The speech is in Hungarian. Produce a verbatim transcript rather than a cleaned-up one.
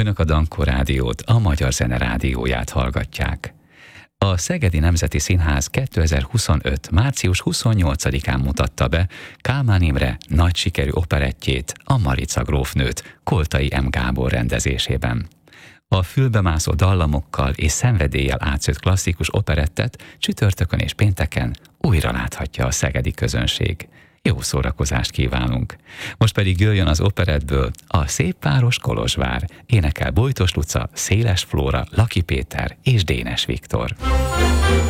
Önök a Dankó Rádiót, a Magyar Zene Rádióját hallgatják. A Szegedi Nemzeti Színház kétezer-huszonöt. március huszonnyolcadikán mutatta be Kálmán Imre nagy sikerű operettjét, a Marica grófnőt Koltai M. Gábor rendezésében. A fülbemászó dallamokkal és szenvedéllyel átszőtt klasszikus operettet csütörtökön és pénteken újra láthatja a szegedi közönség. Jó szórakozást kívánunk! Most pedig jöjjön az operettből a Szép város Kolozsvár, énekel Bojtos Luca, Széles Flóra, Laki Péter és Dénes Viktor.